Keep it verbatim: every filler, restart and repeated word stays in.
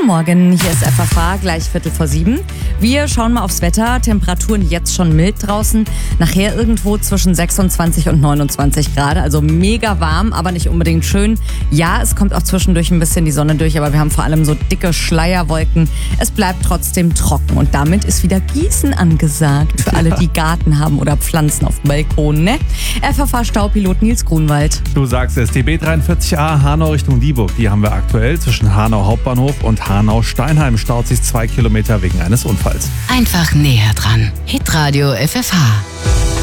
Guten Morgen, hier ist F F H, gleich Viertel vor sieben. Wir schauen mal aufs Wetter. Temperaturen jetzt schon mild draußen. Nachher irgendwo zwischen sechsundzwanzig und neunundzwanzig Grad. Also mega warm, aber nicht unbedingt schön. Ja, es kommt auch zwischendurch ein bisschen die Sonne durch, aber wir haben vor allem so dicke Schleierwolken. Es bleibt trotzdem trocken und damit ist wieder Gießen angesagt. Für alle, die Garten haben oder Pflanzen auf dem Balkon, ne? F F H-Staupilot Nils Grunwald. Du sagst es, die B dreiundvierzig A Hanau Richtung Dieburg, die haben wir aktuell zwischen Hanau Hauptbahnhof und Hanau-Steinheim, staut sich zwei Kilometer wegen eines Unfalls. Einfach näher dran. Hitradio F F H.